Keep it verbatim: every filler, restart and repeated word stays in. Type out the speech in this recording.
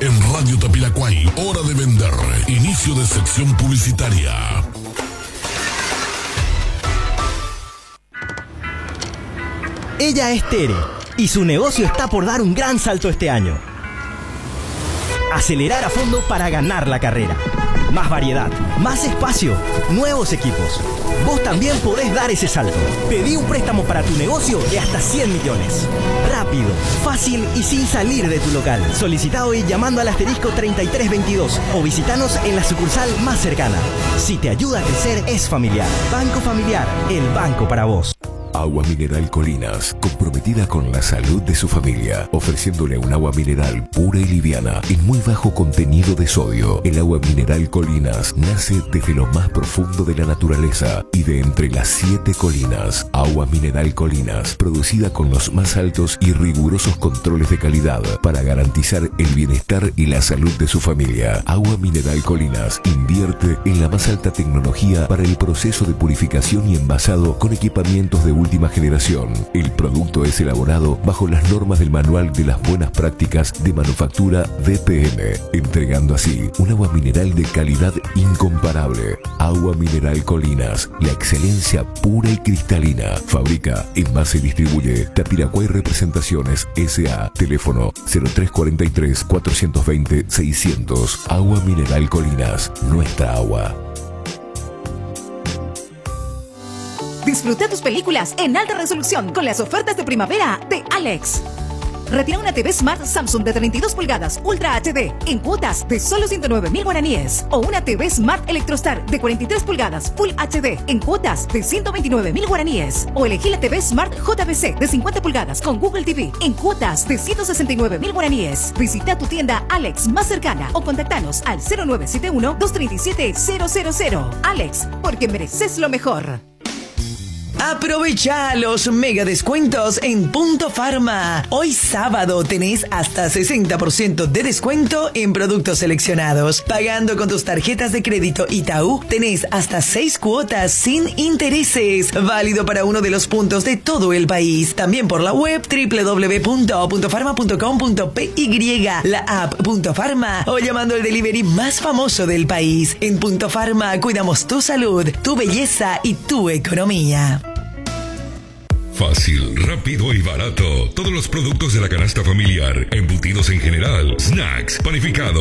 En Radio Tapilacuay, hora de vender. Inicio de sección publicitaria. Ella es Tere y su negocio está por dar un gran salto este año. Acelerar a fondo para ganar la carrera. Más variedad, más espacio, nuevos equipos. Vos también podés dar ese salto. Pedí un préstamo para tu negocio de hasta cien millones. Rápido, fácil y sin salir de tu local. Solicita hoy llamando al asterisco treinta y tres veintidós o visitanos en la sucursal más cercana. Si te ayuda a crecer, es familiar. Banco Familiar, el banco para vos. Agua Mineral Colinas, comprometida con la salud de su familia, ofreciéndole un agua mineral pura y liviana en muy bajo contenido de sodio. El agua mineral Colinas nace desde lo más profundo de la naturaleza y de entre las siete colinas. Agua Mineral Colinas, producida con los más altos y rigurosos controles de calidad para garantizar el bienestar y la salud de su familia. Agua Mineral Colinas invierte en la más alta tecnología para el proceso de purificación y envasado con equipamientos de última generación. El producto es elaborado bajo las normas del Manual de las Buenas Prácticas de Manufactura D P M, entregando así un agua mineral de calidad incomparable. Agua Mineral Colinas, la excelencia pura y cristalina. Fabrica, envase y distribuye Tapiracuay Representaciones S A. Teléfono cero tres cuarenta y tres, cuatrocientos veinte, seiscientos. Agua Mineral Colinas, nuestra agua. Disfruta tus películas en alta resolución con las ofertas de primavera de Alex. Retira una T V Smart Samsung de treinta y dos pulgadas Ultra H D en cuotas de solo ciento nueve mil guaraníes. O una T V Smart Electrostar de cuarenta y tres pulgadas Full H D en cuotas de ciento veintinueve mil guaraníes. O elegí la T V Smart J V C de cincuenta pulgadas con Google T V en cuotas de ciento sesenta y nueve mil guaraníes. Visita tu tienda Alex más cercana o contactanos al cero nueve siete uno, dos tres siete, cero cero cero. Alex, porque mereces lo mejor. Aprovecha los mega descuentos en Punto Pharma. Hoy sábado tenés hasta sesenta por ciento de descuento en productos seleccionados. Pagando con tus tarjetas de crédito Itaú, tenés hasta seis cuotas sin intereses. Válido para uno de los puntos de todo el país. También por la web doble u doble u doble u punto punto pharma punto com punto p y, la app Punto Pharma o llamando el delivery más famoso del país. En Punto Pharma cuidamos tu salud, tu belleza y tu economía. Fácil, rápido y barato. Todos los productos de la canasta familiar, embutidos en general, snacks, panificados.